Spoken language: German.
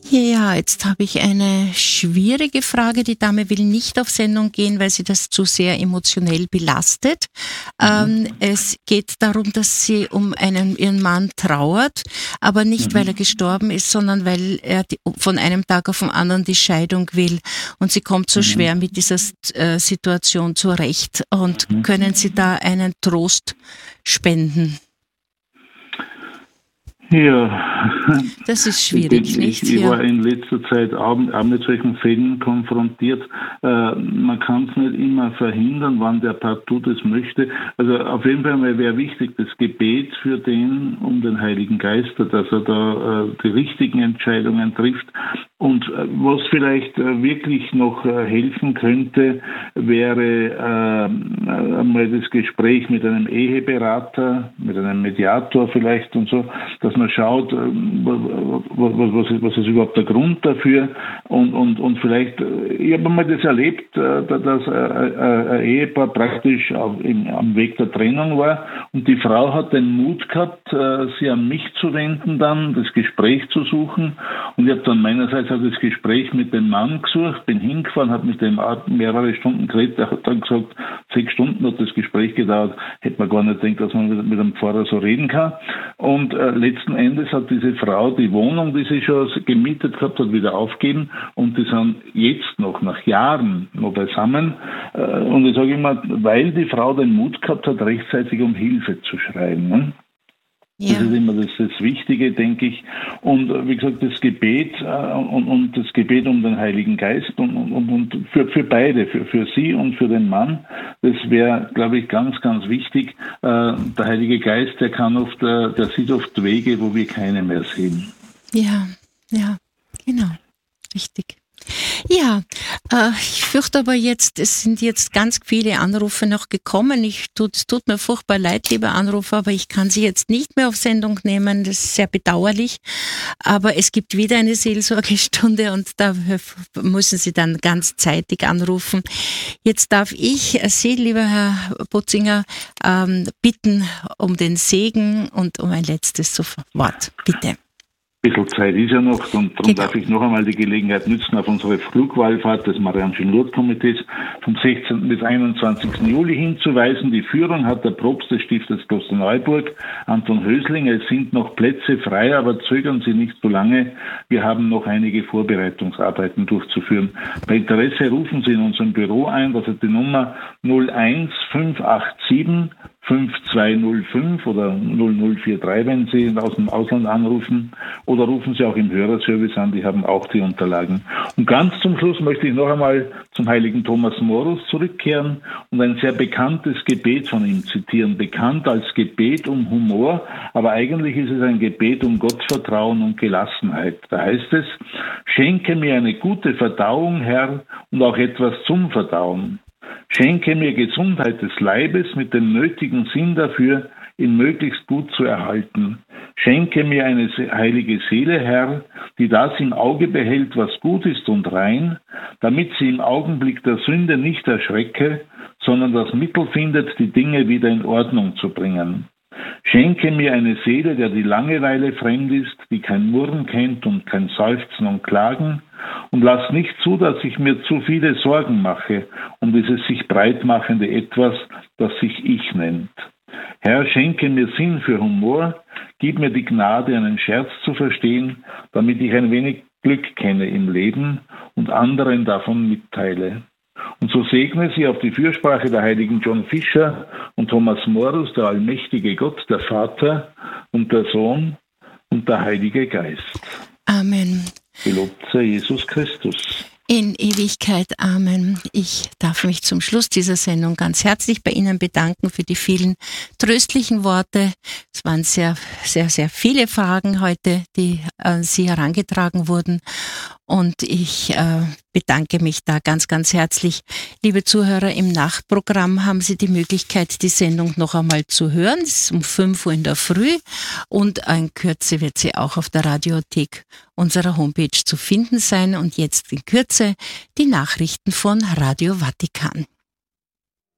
Ja, jetzt habe ich eine schwierige Frage. Die Dame will nicht auf Sendung gehen, weil sie das zu sehr emotionell belastet. Es geht darum, dass sie um ihren Mann trauert, aber nicht, weil er gestorben ist, sondern weil er von einem Tag auf den anderen die Scheidung will. Und sie kommt so schwer mit dieser Situation zurecht. Und können Sie da einen Trost spenden? Ja, das ist schwierig, nicht? Ich war in letzter Zeit auch mit solchen Fällen konfrontiert. Man kann es nicht immer verhindern, wann der partout das möchte. Also auf jeden Fall wäre wichtig, das Gebet für den um den Heiligen Geist, dass er da die richtigen Entscheidungen trifft. Und was vielleicht wirklich noch helfen könnte, wäre einmal das Gespräch mit einem Eheberater, mit einem Mediator vielleicht und so, dass man schaut, was ist überhaupt der Grund dafür und vielleicht, ich habe mal das erlebt, dass ein Ehepaar praktisch am Weg der Trennung war und die Frau hat den Mut gehabt, sie an mich zu wenden dann, das Gespräch zu suchen und ich habe dann meinerseits auch das Gespräch mit dem Mann gesucht, bin hingefahren, habe mit dem mehrere Stunden geredet, er hat dann gesagt, 6 Stunden hat das Gespräch gedauert, hätte man gar nicht gedacht, dass man mit einem Pfarrer so reden kann und letzten Endes hat diese Frau die Wohnung, die sie schon gemietet gehabt hat, wieder aufgegeben und die sind jetzt noch, nach Jahren, noch beisammen. Und ich sage immer, weil die Frau den Mut gehabt hat, rechtzeitig um Hilfe zu schreien. Ne? Ja. Das ist immer das Wichtige, denke ich. Und wie gesagt, das Gebet und das Gebet um den Heiligen Geist und für beide, für sie und für den Mann, das wäre, glaube ich, ganz, ganz wichtig. Der Heilige Geist, der sieht oft Wege, wo wir keine mehr sehen. Ja, genau, richtig. Ja, ich fürchte aber jetzt, es sind jetzt ganz viele Anrufe noch gekommen. Es tut mir furchtbar leid, liebe Anrufer, aber ich kann Sie jetzt nicht mehr auf Sendung nehmen. Das ist sehr bedauerlich. Aber es gibt wieder eine Seelsorgestunde und da müssen Sie dann ganz zeitig anrufen. Jetzt darf ich Sie, lieber Herr Butzinger, bitten um den Segen und um ein letztes Wort. Bitte. Ein bisschen Zeit ist ja noch und darum darf ich noch einmal die Gelegenheit nutzen, auf unsere Flugwallfahrt des Marianischen Lourdes-Komitees vom 16. bis 21. Juli hinzuweisen. Die Führung hat der Propst des Stiftes Klosterneuburg, Anton Höslinger. Es sind noch Plätze frei, aber zögern Sie nicht so lange. Wir haben noch einige Vorbereitungsarbeiten durchzuführen. Bei Interesse rufen Sie in unserem Büro ein, das ist die Nummer 01587 5205 oder 0043, wenn Sie aus dem Ausland anrufen, oder rufen Sie auch im Hörerservice an, die haben auch die Unterlagen. Und ganz zum Schluss möchte ich noch einmal zum heiligen Thomas Morus zurückkehren und ein sehr bekanntes Gebet von ihm zitieren. Bekannt als Gebet um Humor, aber eigentlich ist es ein Gebet um Gottvertrauen und Gelassenheit. Da heißt es, schenke mir eine gute Verdauung, Herr, und auch etwas zum Verdauen. Schenke mir Gesundheit des Leibes mit dem nötigen Sinn dafür, ihn möglichst gut zu erhalten. Schenke mir eine heilige Seele, Herr, die das im Auge behält, was gut ist und rein, damit sie im Augenblick der Sünde nicht erschrecke, sondern das Mittel findet, die Dinge wieder in Ordnung zu bringen. Schenke mir eine Seele, der die Langeweile fremd ist, die kein Murren kennt und kein Seufzen und Klagen, und lass nicht zu, dass ich mir zu viele Sorgen mache um dieses sich breitmachende Etwas, das sich Ich nennt. Herr, schenke mir Sinn für Humor, gib mir die Gnade, einen Scherz zu verstehen, damit ich ein wenig Glück kenne im Leben und anderen davon mitteile. Und so segne sie auf die Fürsprache der heiligen John Fischer und Thomas Morus, der allmächtige Gott, der Vater und der Sohn und der Heilige Geist. Amen. Gelobt sei Jesus Christus. In Ewigkeit. Amen. Ich darf mich zum Schluss dieser Sendung ganz herzlich bei Ihnen bedanken für die vielen tröstlichen Worte. Es waren sehr, sehr, sehr viele Fragen heute, die an Sie herangetragen wurden. Und ich bedanke mich da ganz, ganz herzlich. Liebe Zuhörer, im Nachtprogramm haben Sie die Möglichkeit, die Sendung noch einmal zu hören. Es ist um 5 Uhr in der Früh und in Kürze wird sie auch auf der Radiothek unserer Homepage zu finden sein. Und jetzt in Kürze die Nachrichten von Radio Vatikan.